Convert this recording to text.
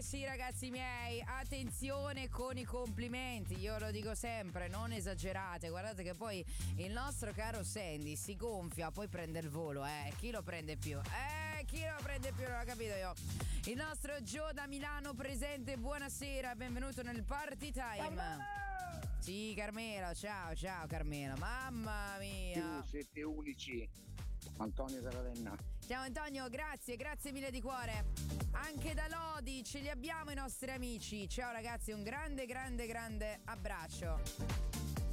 sì ragazzi miei, attenzione con i complimenti, io lo dico sempre, non esagerate, guardate che poi il nostro caro Sandy si gonfia, poi prende il volo, chi lo prende più? Chi lo prende più, non ho capito io. Il nostro Gio da Milano presente, buonasera, benvenuto nel Party Time. Sì, Carmelo, ciao Carmelo, mamma mia. Siete unici. Antonio da Ravenna. Ciao Antonio, grazie mille di cuore. Anche da Lodi ce li abbiamo i nostri amici. Ciao ragazzi, un grande abbraccio.